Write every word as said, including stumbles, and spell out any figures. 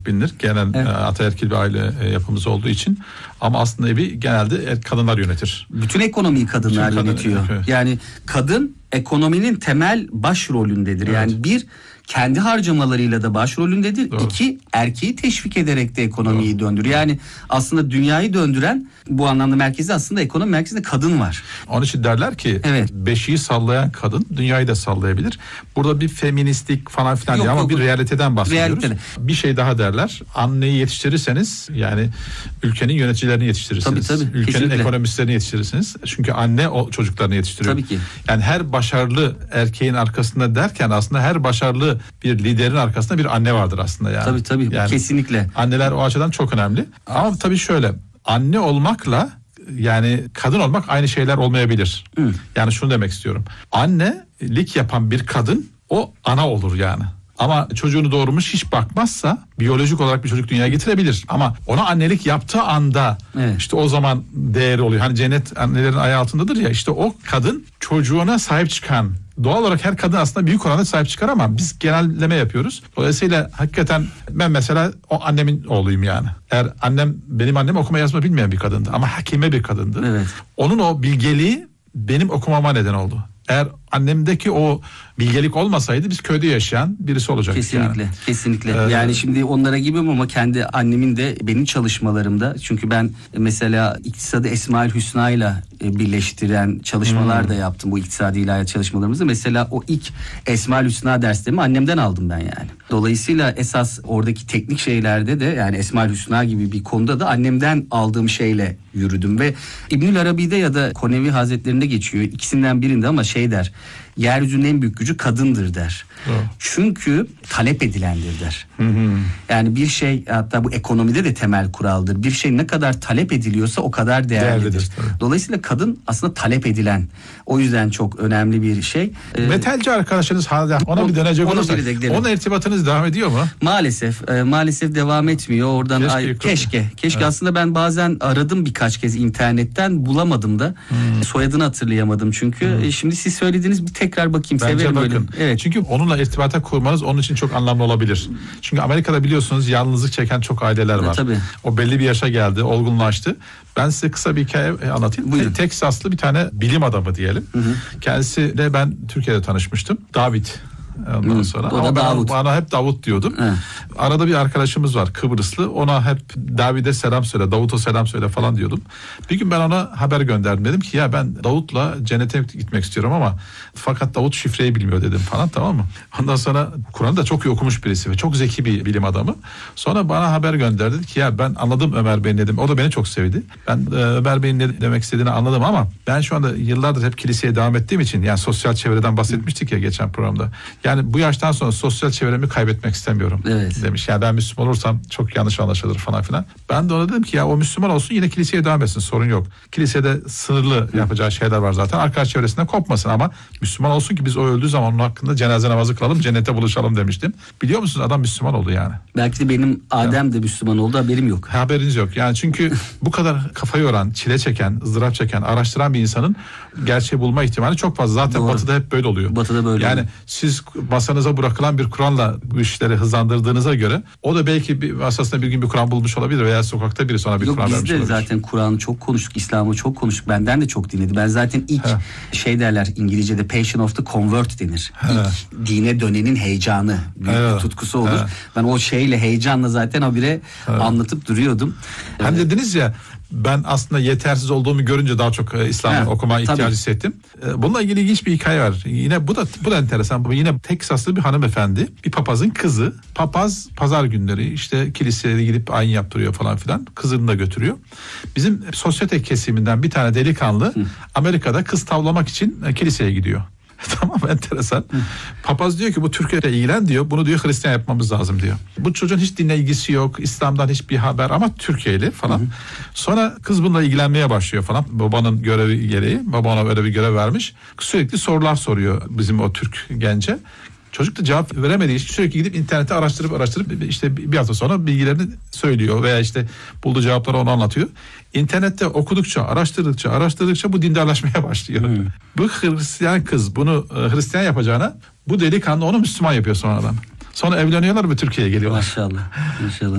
bilinir. Genel evet. ataerkil bir aile yapımız olduğu için. Ama aslında evi genelde kadınlar yönetir. Bütün ekonomiyi kadınlar Bütün yönetiyor. Kadın, evet. Yani kadın ekonominin temel başrolündedir. Evet. Yani bir, kendi harcamalarıyla da başrolündedir. Doğru. İki, erkeği teşvik ederek de ekonomiyi Doğru. döndürüyor. Yani aslında dünyayı döndüren, bu anlamda merkezi aslında ekonomi merkezinde kadın var. Onun için derler ki evet. beşiği sallayan kadın dünyayı da sallayabilir. Burada bir feministlik falan filan yok, değil ama yok, bir realiteden bahsediyoruz. Realitede. Bir şey daha derler. Anneyi yetiştirirseniz yani ülkenin yöneticilerini yetiştirirsiniz. Tabii, tabii. Ülkenin Kesinlikle. ekonomistlerini yetiştirirsiniz. Çünkü anne o çocuklarını yetiştiriyor. Tabii ki. Yani her başarılı erkeğin arkasında derken aslında her başarılı bir liderin arkasında bir anne vardır aslında yani. Tabii tabii yani kesinlikle. Anneler o açıdan çok önemli. Ama tabii şöyle, anne olmakla yani kadın olmak aynı şeyler olmayabilir. Hı. Yani şunu demek istiyorum. Annelik yapan bir kadın o ana olur yani. Ama çocuğunu doğurmuş hiç bakmazsa biyolojik olarak bir çocuk dünyaya getirebilir. Ama ona annelik yaptığı anda evet. işte o zaman değeri oluyor. Hani cennet annelerin ayağı altındadır ya, işte o kadın çocuğuna sahip çıkan. Doğal olarak her kadın aslında büyük oranda sahip çıkar ama biz genelleme yapıyoruz. Dolayısıyla hakikaten ben mesela o annemin oğluyum yani. Eğer annem, benim annem okuma yazma bilmeyen bir kadındı ama hakime bir kadındı. Evet. Onun o bilgeliği benim okumama neden oldu. Eğer annemdeki o bilgelik olmasaydı biz köyde yaşayan birisi olacaktık. Kesinlikle, yani. kesinlikle. Ee, yani şimdi onlara gibiyim ama kendi annemin de benim çalışmalarımda, çünkü ben mesela iktisadı Esma-ül Hüsna ile birleştiren çalışmalar hmm. da yaptım bu iktisadi ilahiyat çalışmalarımızda. Mesela o ilk Esma-ül Hüsna derslerimi annemden aldım ben yani. Dolayısıyla esas oradaki teknik şeylerde de yani Esma-ül Hüsna gibi bir konuda da annemden aldığım şeyle yürüdüm ve İbnül Arabi'de ya da Konevi Hazretlerinde geçiyor. İkisinden birinde ama şey der. Yeryüzünün en büyük gücü kadındır der. Evet. Çünkü talep edilendir der. Hı hı. Yani bir şey, hatta bu ekonomide de temel kuraldır. Bir şey ne kadar talep ediliyorsa o kadar değerlidir. değerlidir Dolayısıyla kadın aslında talep edilen. O yüzden çok önemli bir şey. Ee, Metalci arkadaşınız hala ona o, bir dönecek olursak. Onunla irtibatınız devam ediyor mu? Maalesef. E, maalesef devam etmiyor. Oradan keşke. Ay, keşke. Keşke evet. Aslında ben bazen aradım birkaç kez internetten, bulamadım da. Hmm. Soyadını hatırlayamadım çünkü. Hmm. E, şimdi siz söylediğiniz bir tekrar bakayım. Bence severim bakın. Böyle. Evet. Çünkü onunla irtibata kurmanız onun için çok anlamlı olabilir. Çünkü Amerika'da biliyorsunuz yalnızlık çeken çok aileler var. E, tabii. O belli bir yaşa geldi, olgunlaştı. Ben size kısa bir hikaye anlatayım. Buyurun. Teksaslı bir tane bilim adamı diyelim. Hı hı. Kendisiyle ben Türkiye'de tanışmıştım. David. Ondan Hı, sonra ama ben Davut. Bana hep Davut diyordum. He. Arada bir arkadaşımız var Kıbrıslı. Ona hep David'e selam söyle, Davut'a selam söyle falan diyordum. Bir gün ben ona haber gönderdim. Dedim ki ya ben Davut'la cennete gitmek istiyorum ama fakat Davut şifreyi bilmiyor dedim falan, tamam mı? Ondan sonra Kur'an'ı da çok iyi okumuş birisi ve çok zeki bir bilim adamı. Sonra bana haber gönderdi. Dedi ki ya ben anladım Ömer Bey'in dedim. O da beni çok sevdi. Ben e, Ömer Bey'in ne demek istediğini anladım ama ben şu anda yıllardır hep kiliseye devam ettiğim için, yani sosyal çevreden bahsetmiştik ya geçen programda. Yani bu yaştan sonra sosyal çevremi kaybetmek istemiyorum evet. demiş. Yani ben Müslüman olursam çok yanlış anlaşılır falan filan. Ben de ona dedim ki ya o Müslüman olsun, yine kiliseye devam etsin, sorun yok. Kilisede sınırlı Hı. yapacağı şeyler var zaten. Arkadaş çevresinden kopmasın ama Müslüman olsun ki biz o öldüğü zaman onun hakkında cenaze namazı kılalım, cennete buluşalım demiştim. Biliyor musunuz adam Müslüman oldu yani. Belki de benim Adem ya. de Müslüman oldu, haberim yok. Haberiniz yok. Yani çünkü bu kadar kafayı yoran, çile çeken, ızdırap çeken, araştıran bir insanın gerçeği bulma ihtimali çok fazla. Zaten Doğru. Batı'da hep böyle oluyor. Batı'da böyle Yani oluyor. siz masanıza bırakılan bir Kur'an'la bu işleri hızlandırdığınıza göre o da belki bir masasında bir gün bir Kur'an bulmuş olabilir veya sokakta biri sana bir Yok, Kur'an vermiş olabilir. Yok biz de zaten Kur'an'ı çok konuştuk, İslam'ı çok konuştuk. Benden de çok dinledi. Ben zaten ilk He. şey derler İngilizce'de passion of the convert denir. He. İlk dine dönenin heyecanı, büyük He. bir tutkusu olur. He. Ben o şeyle, heyecanla zaten habire He. anlatıp duruyordum. Hem evet. dediniz ya, ben aslında yetersiz olduğumu görünce daha çok e, İslam'ı okuma ihtiyacı tabii. hissettim. E, bununla ilgili ilginç bir hikaye var. Yine bu da bu da enteresan. Bu yine Teksaslı bir hanımefendi, bir papazın kızı. Papaz pazar günleri işte kiliseye gidip ayin yaptırıyor falan filan. Kızını da götürüyor. Bizim sosyete kesiminden bir tane delikanlı Hı. Amerika'da kız tavlamak için e, kiliseye gidiyor. Tamam, enteresan. Hı. Papaz diyor ki bu Türkiye'de ilgilen diyor. Bunu diyor Hristiyan yapmamız lazım diyor. Bu çocuğun hiç dinle ilgisi yok. İslam'dan hiçbir haber ama Türkiye'li falan. Hı hı. Sonra kız bununla ilgilenmeye başlıyor falan. Babanın görevi gereği. Baba ona öyle bir görev vermiş. Sürekli sorular soruyor bizim o Türk gence. Çocuk da cevap veremediği için sürekli gidip internette araştırıp araştırıp işte bir hafta sonra bilgilerini söylüyor veya işte bulduğu cevapları ona anlatıyor. İnternette okudukça, araştırdıkça, araştırdıkça bu dindarlaşmaya başlıyor. Hmm. Bu Hristiyan kız bunu Hristiyan yapacağına bu delikanlı onu Müslüman yapıyor sonradan. Sonra evleniyorlar ve Türkiye'ye geliyorlar. Maşallah. Maşallah.